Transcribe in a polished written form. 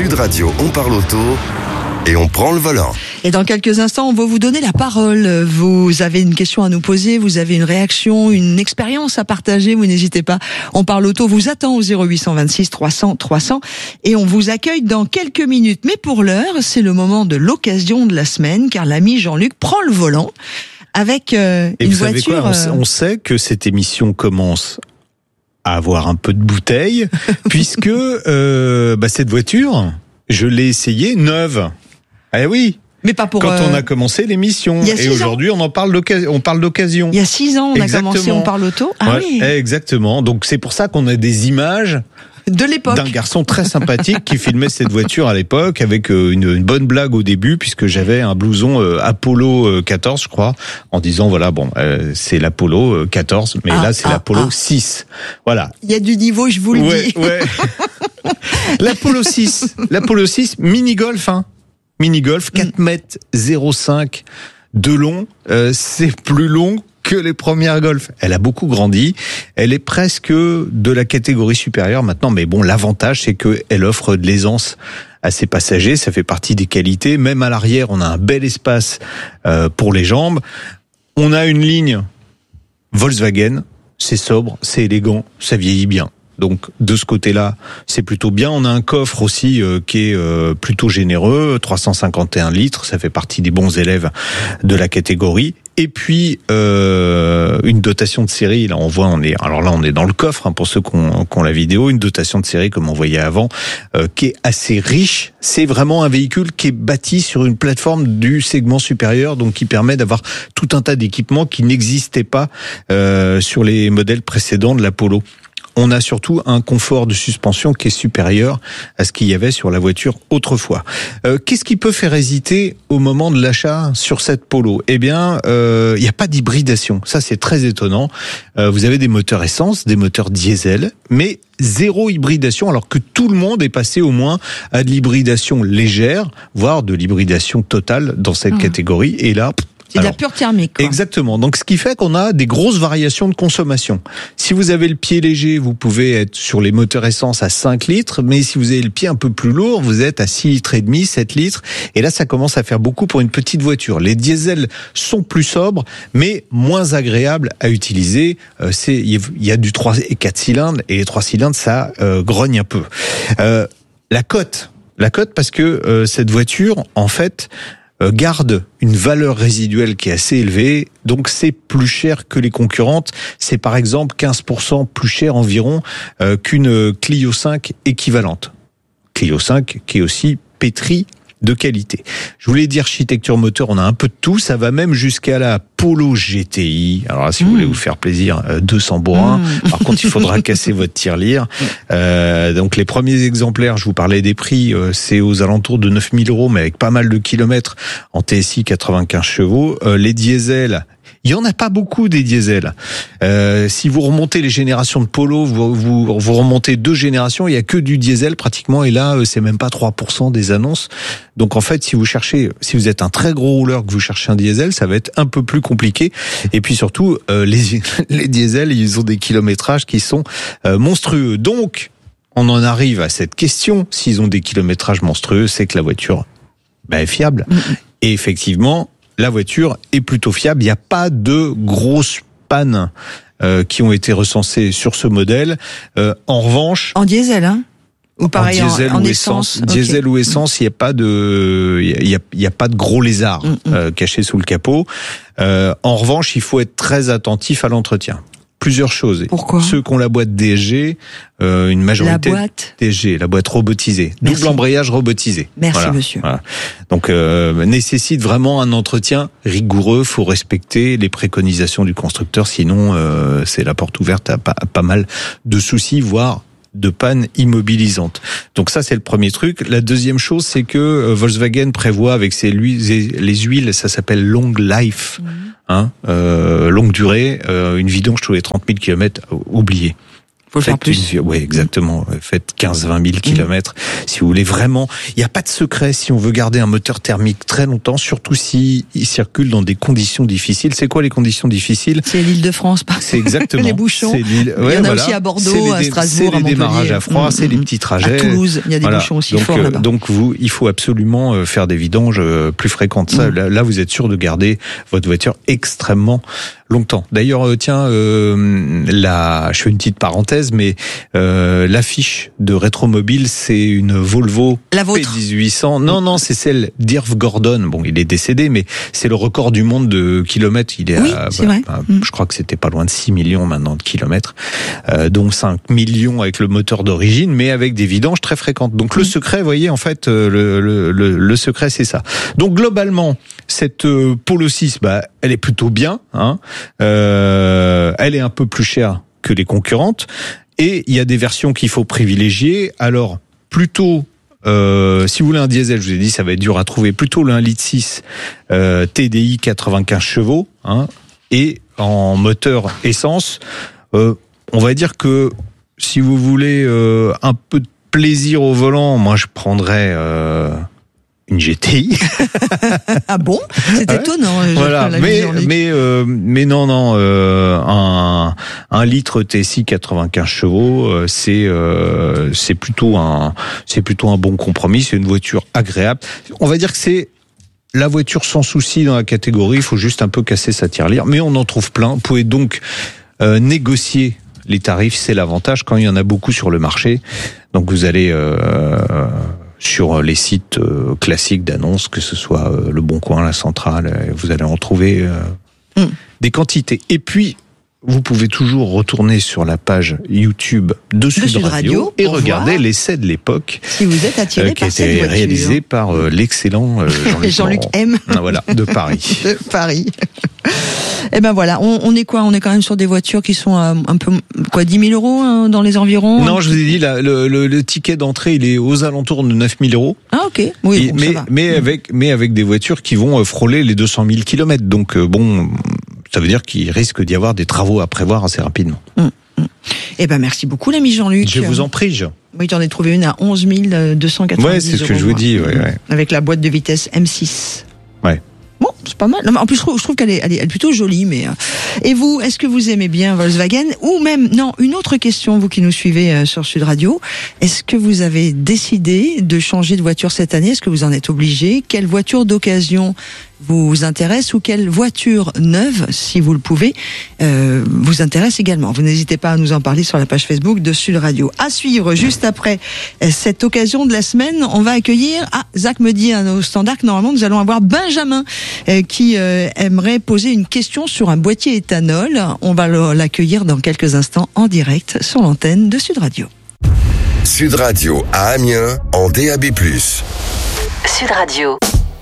Sud Radio, on parle auto et on prend le volant. Et dans quelques instants, on va vous donner la parole. Vous avez une question à nous poser, vous avez une réaction, une expérience à partager, vous n'hésitez pas. On parle auto vous attend au 0826 300 300 et on vous accueille dans quelques minutes. Mais pour l'heure, c'est le moment de l'occasion de la semaine car l'ami Jean-Luc prend le volant avec une voiture. Quoi, on sait que cette émission commence à avoir un peu de bouteille puisque cette voiture, je l'ai essayée neuve. Eh oui. Mais pas pour. Quand on a commencé l'émission. Et aujourd'hui, on parle d'occasion. Il y a 6 ans, on a commencé, on parle auto. Ah oui. Exactement. Donc c'est pour ça qu'on a des images de l'époque d'un garçon très sympathique qui filmait cette voiture à l'époque avec une bonne blague au début puisque j'avais un blouson Apollo 14 je crois en disant c'est l'Apollo 14 mais là c'est l'Apollo 6. Voilà. Il y a du niveau, je vous le dis. Ouais. L'Apollo 6 mini-golf Mini-golf 4,05 m de long, c'est plus long que les premières Golf. Elle a beaucoup grandi, elle est presque de la catégorie supérieure maintenant, mais bon, l'avantage c'est qu'elle offre de l'aisance à ses passagers, ça fait partie des qualités. Même à l'arrière, on a un bel espace pour les jambes. On a une ligne Volkswagen, c'est sobre, c'est élégant, ça vieillit bien. Donc de ce côté-là, c'est plutôt bien. On a un coffre aussi qui est plutôt généreux, 351 litres, ça fait partie des bons élèves de la catégorie. Et puis une dotation de série, là on est dans le coffre pour ceux qui ont la vidéo, une dotation de série comme on voyait avant, qui est assez riche. C'est vraiment un véhicule qui est bâti sur une plateforme du segment supérieur, donc qui permet d'avoir tout un tas d'équipements qui n'existaient pas sur les modèles précédents de l'Apollo. On a surtout un confort de suspension qui est supérieur à ce qu'il y avait sur la voiture autrefois. Qu'est-ce qui peut faire hésiter au moment de l'achat sur cette Polo ? Eh bien, il n'y a pas d'hybridation. Ça, c'est très étonnant. Vous avez des moteurs essence, des moteurs diesel, mais zéro hybridation, alors que tout le monde est passé au moins à de l'hybridation légère, voire de l'hybridation totale dans cette catégorie. Et là, c'est de la pure thermique, quoi. Exactement. Donc, ce qui fait qu'on a des grosses variations de consommation. Si vous avez le pied léger, vous pouvez être sur les moteurs essence à 5 litres, mais si vous avez le pied un peu plus lourd, vous êtes à 6 litres et demi, 7 litres. Et là, ça commence à faire beaucoup pour une petite voiture. Les diesels sont plus sobres, mais moins agréables à utiliser. Il y a du 3 et 4 cylindres, et les 3 cylindres, ça grogne un peu. La cote, parce que cette voiture, en fait, garde une valeur résiduelle qui est assez élevée, donc c'est plus cher que les concurrentes. C'est par exemple 15% plus cher environ qu'une Clio 5 équivalente. Clio 5 qui est aussi pétrie de qualité. Je voulais dire architecture moteur, on a un peu de tout, ça va même jusqu'à la Polo GTI. Alors là, si vous voulez vous faire plaisir, 200 bourrins. Par contre, il faudra casser votre tirelire. Donc les premiers exemplaires, je vous parlais des prix, c'est aux alentours de 9 000 €, mais avec pas mal de kilomètres en TSI 95 chevaux. Les diesels, il y en a pas beaucoup des diesels. Si vous remontez les générations de Polo, vous remontez 2 générations, il y a que du diesel pratiquement, et là c'est même pas 3% des annonces. Donc en fait, si vous êtes un très gros rouleur que vous cherchez un diesel, ça va être un peu plus compliqué. Et puis surtout, les diesels, ils ont des kilométrages qui sont monstrueux. Donc on en arrive à cette question, s'ils ont des kilométrages monstrueux, c'est que la voiture est fiable. Et effectivement, la voiture est plutôt fiable. Il n'y a pas de grosses pannes qui ont été recensées sur ce modèle. En revanche, en diesel, ou pareil en essence. Diesel ou essence, il n'y a pas de gros lézards cachés sous le capot. En revanche, il faut être très attentif à l'entretien. Plusieurs choses. Pourquoi ? Ceux qui ont la boîte DSG, une majorité la boîte DSG, la boîte robotisée, Merci. Double embrayage robotisé. Merci monsieur. Voilà. Donc nécessite vraiment un entretien rigoureux. Faut respecter les préconisations du constructeur, sinon c'est la porte ouverte à pas mal de soucis, voire de panne immobilisante. Donc ça, c'est le premier truc. La deuxième chose, c'est que Volkswagen prévoit avec les huiles, ça s'appelle long life, longue durée, une vidange tous les 30 000 km, oubliez. Faut le faire plus. Oui, exactement. Faites 15-20 000 kilomètres. Si vous voulez vraiment, il n'y a pas de secret si on veut garder un moteur thermique très longtemps, surtout si il circule dans des conditions difficiles. C'est quoi les conditions difficiles? C'est l'Île-de-France, pas. C'est exactement. Les bouchons. Il y en a aussi à Bordeaux, à Strasbourg, à Montpellier. C'est les démarrages à froid, c'est les petits trajets. À Toulouse, il y a des bouchons aussi forts là-bas. Donc il faut absolument faire des vidanges plus fréquentes. Ça, là, vous êtes sûr de garder votre voiture extrêmement longtemps. D'ailleurs, je fais une petite parenthèse, mais l'affiche de Rétromobile, c'est une Volvo P1800. Non, c'est celle d'Irv Gordon. Bon, il est décédé, mais c'est le record du monde de kilomètres. Il est je crois que c'était pas loin de 6 millions maintenant de kilomètres, dont 5 millions avec le moteur d'origine, mais avec des vidanges très fréquentes. Donc le secret, vous voyez, en fait, le secret, c'est ça. Donc globalement, cette Polo 6, elle est plutôt bien, hein. Elle est un peu plus chère que les concurrentes, et il y a des versions qu'il faut privilégier. Alors plutôt si vous voulez un diesel, je vous ai dit ça va être dur à trouver, plutôt le 1,6 litre TDI 95 chevaux, hein, et en moteur essence. On va dire que si vous voulez un peu de plaisir au volant, moi je prendrais une GTI. Ah bon? C'est étonnant. Voilà, mais non, un litre TSI 95 chevaux, c'est plutôt un bon compromis. C'est une voiture agréable. On va dire que c'est la voiture sans souci dans la catégorie. Il faut juste un peu casser sa tirelire, mais on en trouve plein. Vous pouvez donc négocier les tarifs, c'est l'avantage quand il y en a beaucoup sur le marché. Donc vous allez sur les sites classiques d'annonces, que ce soit Le Bon Coin, La Centrale, vous allez en trouver des quantités. Et puis, vous pouvez toujours retourner sur la page YouTube de Sud Radio et regarder l'essai de l'époque. Si vous êtes attiré par cette voiture. Qui a été réalisé par l'excellent Jean-Luc M. Voilà, de Paris. De Paris. Et ben voilà, on est quoi? On est quand même sur des voitures qui sont un peu, 10 000 euros dans les environs? Non, je vous ai dit, le ticket d'entrée, il est aux alentours de 9 000 euros. Ah, ok. Oui, ça va. Mais avec des voitures qui vont frôler les 200 000 kilomètres. Donc, ça veud dire qu'il risque d'y avoir des travaux à prévoir assez rapidement. Eh ben, merci beaucoup, l'ami Jean-Luc. Je vous en prie, Oui, j'en ai trouvé une à 11 290 euros. Ouais, c'est ce que je vous dis, ouais. Avec la boîte de vitesse M6. Ouais. Bon, c'est pas mal. Non, mais en plus, je trouve qu'elle est plutôt jolie, mais, et vous, est-ce que vous aimez bien Volkswagen? Ou même, une autre question, vous qui nous suivez sur Sud Radio. Est-ce que vous avez décidé de changer de voiture cette année? Est-ce que vous en êtes obligé? Quelle voiture d'occasion vous intéresse, ou quelle voiture neuve, si vous le pouvez, vous intéresse également? Vous n'hésitez pas à nous en parler sur la page Facebook de Sud Radio. À suivre, juste après cette occasion de la semaine, on va accueillir, Zach me dit au standard que normalement nous allons avoir Benjamin qui aimerait poser une question sur un boîtier éthanol. On va l'accueillir dans quelques instants en direct sur l'antenne de Sud Radio. Sud Radio à Amiens en DAB+. Sud Radio.